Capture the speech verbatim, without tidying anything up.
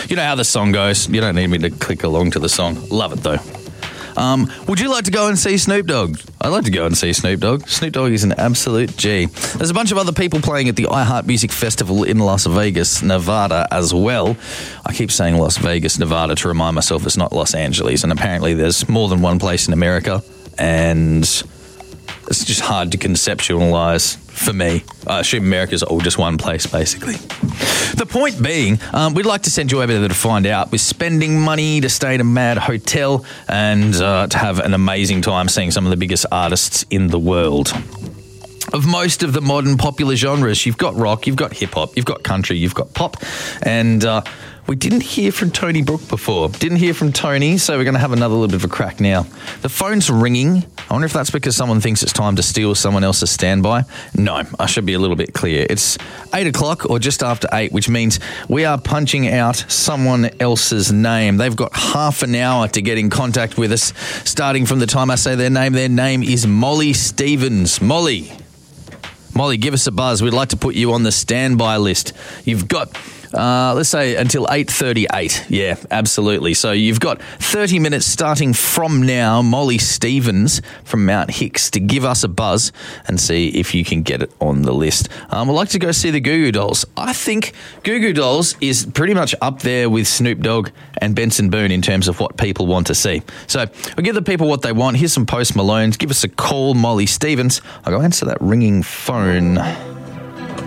You know how the song goes. You don't need me to click along to the song. Love it, though. Um, would you like to go and see Snoop Dogg? I'd like to go and see Snoop Dogg. Snoop Dogg is an absolute G. There's a bunch of other people playing at the iHeart Music Festival in Las Vegas, Nevada as well. I keep saying Las Vegas, Nevada to remind myself it's not Los Angeles, and apparently there's more than one place in America, and it's just hard to conceptualise for me. I assume America's all just one place, basically. The point being, um, we'd like to send you over there to find out. We're spending money to stay in a mad hotel and uh, to have an amazing time seeing some of the biggest artists in the world. Of most of the modern popular genres, you've got rock, you've got hip-hop, you've got country, you've got pop, and uh, we didn't hear from Tony Brook before. Didn't hear from Tony, so we're going to have another little bit of a crack now. The phone's ringing. I wonder if that's because someone thinks it's time to steal someone else's standby. No, I should be a little bit clear. It's eight o'clock or just after eight, which means we are punching out someone else's name. They've got half an hour to get in contact with us, starting from the time I say their name. Their name is Molly Stevens. Molly. Molly, give us a buzz. We'd like to put you on the standby list. You've got, uh, let's say, until eight thirty-eight. Yeah, absolutely. So you've got thirty minutes starting from now, Molly Stevens from Mount Hicks, to give us a buzz and see if you can get it on the list. Um, we'd like to go see the Goo Goo Dolls. I think Goo Goo Dolls is pretty much up there with Snoop Dogg and Benson Boone in terms of what people want to see. So we'll give the people what they want. Here's some Post Malones. Give us a call, Molly Stevens. I'll go answer that ringing phone.